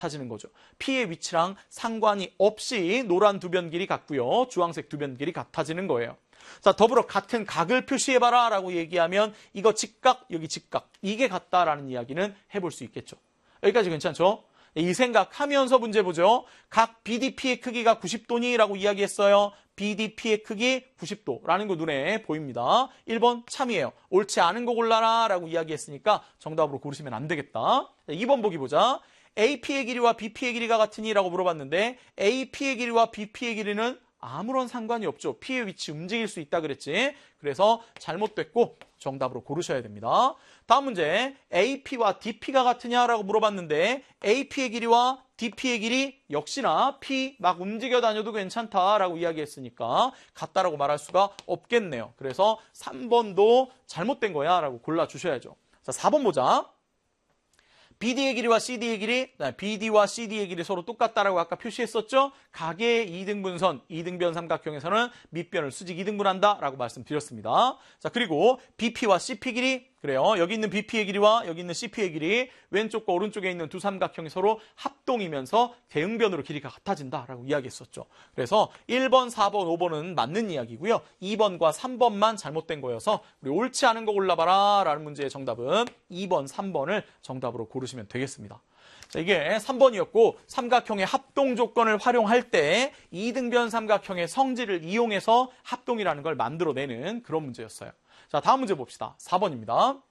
같아지는 거죠. P의 위치랑 상관이 없이 노란 두 변 길이 같고요. 주황색 두 변 길이 같아지는 거예요. 자, 더불어 같은 각을 표시해봐라 라고 얘기하면 이거 직각, 여기 직각, 이게 같다라는 이야기는 해볼 수 있겠죠. 여기까지 괜찮죠? 이 생각하면서 문제 보죠. 각 BDP의 크기가 90도니라고 이야기했어요. BDP의 크기 90도라는 거 눈에 보입니다. 1번 참이에요. 옳지 않은 거 골라라 라고 이야기했으니까 정답으로 고르시면 안 되겠다. 2번 보기 보자. AP의 길이와 BP의 길이가 같으니 라고 물어봤는데 AP의 길이와 BP의 길이는 아무런 상관이 없죠. P의 위치 움직일 수 있다 그랬지. 그래서 잘못됐고 정답으로 고르셔야 됩니다. 다음 문제. AP와 DP가 같으냐라고 물어봤는데 AP의 길이와 DP의 길이 역시나 P 막 움직여 다녀도 괜찮다라고 이야기했으니까 같다라고 말할 수가 없겠네요. 그래서 3번도 잘못된 거야 라고 골라주셔야죠. 자, 4번 보자. BD의 길이와 CD의 길이, BD와 CD의 길이 서로 똑같다라고 아까 표시했었죠? 각의 이등분선, 이등변 삼각형에서는 밑변을 수직 이등분한다라고 말씀드렸습니다. 자, 그리고 BP와 CP 길이, 그래요. 여기 있는 BP의 길이와 여기 있는 CP의 길이 왼쪽과 오른쪽에 있는 두 삼각형이 서로 합동이면서 대응변으로 길이가 같아진다라고 이야기했었죠. 그래서 1번, 4번, 5번은 맞는 이야기고요. 2번과 3번만 잘못된 거여서 우리 옳지 않은 거 골라봐라 라는 문제의 정답은 2번, 3번을 정답으로 고르시면 되겠습니다. 자, 이게 3번이었고 삼각형의 합동 조건을 활용할 때 이등변 삼각형의 성질을 이용해서 합동이라는 걸 만들어내는 그런 문제였어요. 자, 다음 문제 봅시다. 4번입니다.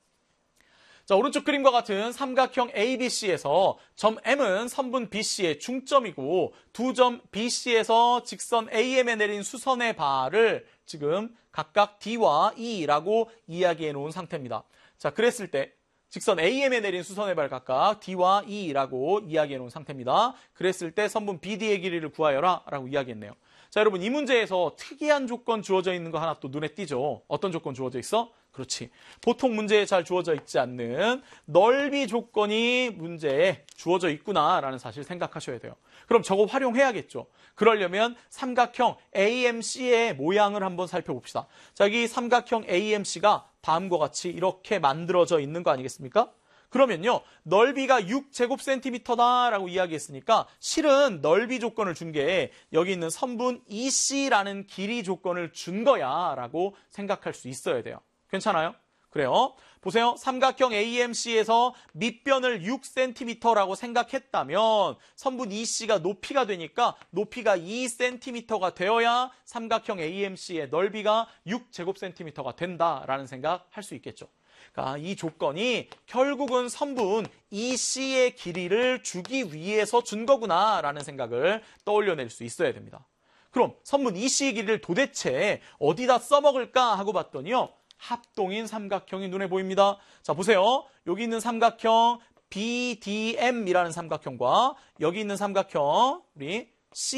자, 오른쪽 그림과 같은 삼각형 ABC에서 점 M은 선분 BC의 중점이고 두 점 BC에서 직선 AM에 내린 수선의 발을 지금 각각 D와 E라고 이야기해 놓은 상태입니다. 자, 그랬을 때 직선 AM에 내린 수선의 발 각각 D와 E라고 이야기해 놓은 상태입니다. 그랬을 때 선분 BD의 길이를 구하여라 라고 이야기했네요. 자, 여러분 이 문제에서 특이한 조건 주어져 있는 거 하나 또 눈에 띄죠. 어떤 조건 주어져 있어? 그렇지. 보통 문제에 잘 주어져 있지 않는 넓이 조건이 문제에 주어져 있구나라는 사실 생각하셔야 돼요. 그럼 저거 활용해야겠죠. 그러려면 삼각형 AMC의 모양을 한번 살펴봅시다. 자, 여기 삼각형 AMC가 다음과 같이 이렇게 만들어져 있는 거 아니겠습니까? 그러면요, 넓이가 6제곱센티미터다라고 이야기했으니까 실은 넓이 조건을 준 게 여기 있는 선분 EC라는 길이 조건을 준 거야 라고 생각할 수 있어야 돼요. 괜찮아요? 그래요. 보세요. 삼각형 AMC에서 밑변을 6cm라고 생각했다면 선분 EC가 높이가 되니까 높이가 2cm가 되어야 삼각형 AMC의 넓이가 6제곱센티미터가 된다라는 생각할 수 있겠죠. 그러니까 이 조건이 결국은 선분 EC의 길이를 주기 위해서 준 거구나라는 생각을 떠올려낼 수 있어야 됩니다. 그럼 선분 EC의 길이를 도대체 어디다 써먹을까 하고 봤더니요. 합동인 삼각형이 눈에 보입니다. 자, 보세요. 여기 있는 삼각형 BDM이라는 삼각형과 여기 있는 삼각형 우리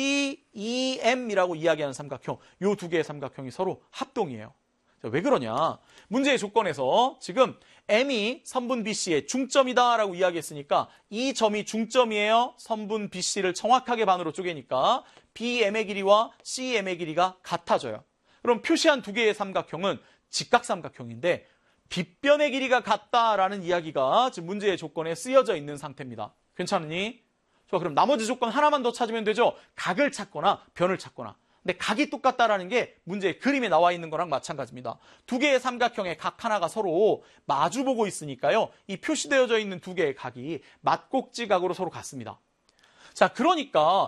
CEM이라고 이야기하는 삼각형, 이 두 개의 삼각형이 서로 합동이에요. 자, 왜 그러냐? 문제의 조건에서 지금 M이 선분 BC의 중점이다라고 이야기했으니까 이 점이 중점이에요. 선분 BC를 정확하게 반으로 쪼개니까 BM의 길이와 CM의 길이가 같아져요. 그럼 표시한 두 개의 삼각형은 직각삼각형인데 빗변의 길이가 같다라는 이야기가 지금 문제의 조건에 쓰여져 있는 상태입니다. 괜찮으니? 좋아, 그럼 나머지 조건 하나만 더 찾으면 되죠. 각을 찾거나 변을 찾거나. 근데 각이 똑같다라는 게 문제의 그림에 나와 있는 거랑 마찬가지입니다. 두 개의 삼각형의 각 하나가 서로 마주보고 있으니까요. 이 표시되어져 있는 두 개의 각이 맞꼭지 각으로 서로 같습니다. 자, 그러니까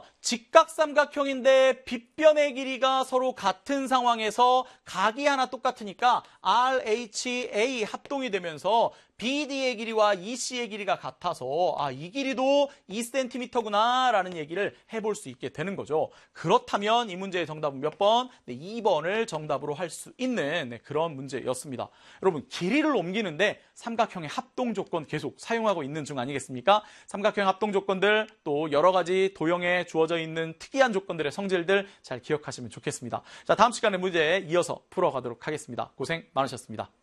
직각삼각형인데 빗변의 길이가 서로 같은 상황에서 각이 하나 똑같으니까 RHA 합동이 되면서 BD의 길이와 EC의 길이가 같아서 이 길이도 2cm구나 라는 얘기를 해볼 수 있게 되는 거죠. 그렇다면 이 문제의 정답은 몇 번? 네, 2번을 정답으로 할 수 있는 그런 문제였습니다. 여러분, 길이를 옮기는데 삼각형의 합동 조건 계속 사용하고 있는 중 아니겠습니까? 삼각형 합동 조건들 또 여러 가지 도형에 주어져 있는 특이한 조건들의 성질들 잘 기억하시면 좋겠습니다. 자, 다음 시간에 문제 이어서 풀어가도록 하겠습니다. 고생 많으셨습니다.